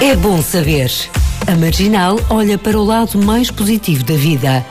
É bom saber. A Marginal olha para o lado mais positivo da vida.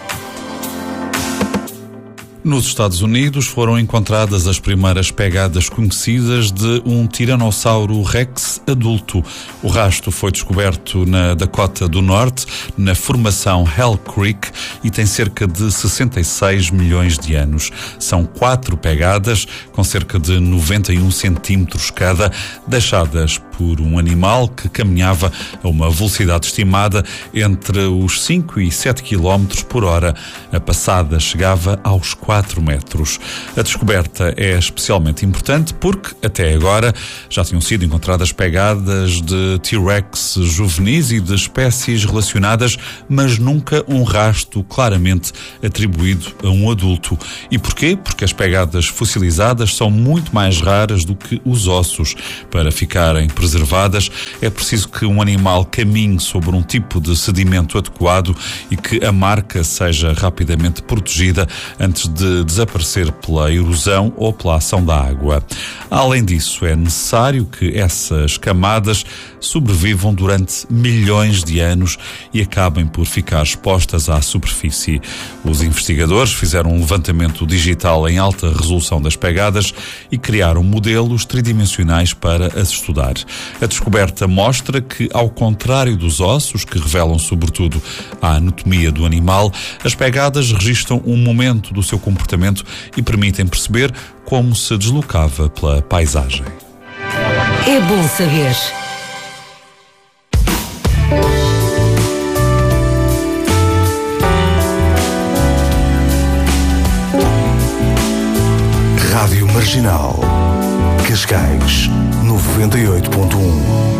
Nos Estados Unidos foram encontradas as primeiras pegadas conhecidas de um Tiranossauro Rex adulto. O rastro foi descoberto na Dakota do Norte, na formação Hell Creek, e tem cerca de 66 milhões de anos. São 4 pegadas, com cerca de 91 centímetros cada, deixadas por um animal que caminhava a uma velocidade estimada entre os 5 e 7 km por hora. A passada chegava aos 4 metros. A descoberta é especialmente importante porque, até agora, já tinham sido encontradas pegadas de T-Rex juvenis e de espécies relacionadas, mas nunca um rastro claramente atribuído a um adulto. E porquê? Porque as pegadas fossilizadas são muito mais raras do que os ossos. Para ficarem preservadas, é preciso que um animal caminhe sobre um tipo de sedimento adequado e que a marca seja rapidamente protegida antes de desaparecer pela erosão ou pela ação da água. Além disso, é necessário que essas camadas sobrevivam durante milhões de anos e acabem por ficar expostas à superfície. Os investigadores fizeram um levantamento digital em alta resolução das pegadas e criaram modelos tridimensionais para as estudar. A descoberta mostra que, ao contrário dos ossos, que revelam sobretudo a anatomia do animal, as pegadas registram um momento do seu comportamento e permitem perceber como se deslocava pela paisagem. É bom saber. Rádio Marginal, Cascais 98.1.